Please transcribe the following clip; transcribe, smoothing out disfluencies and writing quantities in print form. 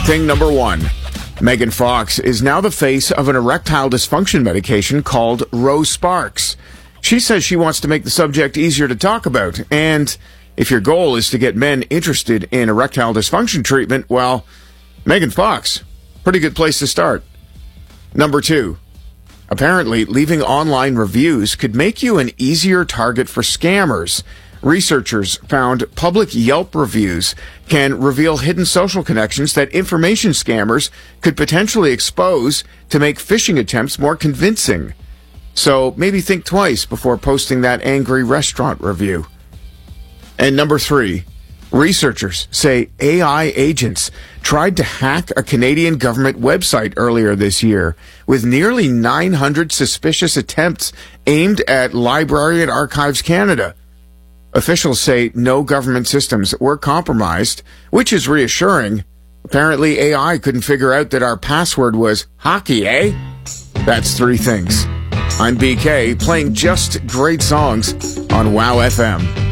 Thing number one. Megan Fox is now the face of an erectile dysfunction medication called Rose Sparks. She says she wants to make the subject easier to talk about. And if your goal is to get men interested in erectile dysfunction treatment, well, Megan Fox, pretty good place to start. Number two. Apparently, leaving online reviews could make you an easier target for scammers. Researchers found public Yelp reviews can reveal hidden social connections that information scammers could potentially expose to make phishing attempts more convincing. So maybe think twice before posting that angry restaurant review. And number three, researchers say AI agents tried to hack a Canadian government website earlier this year with nearly 900 suspicious attempts aimed at Library and Archives Canada. Officials say no government systems were compromised, which is reassuring. Apparently AI couldn't figure out that our password was hockey, eh? That's three things. I'm BK, playing just great songs on WOW FM.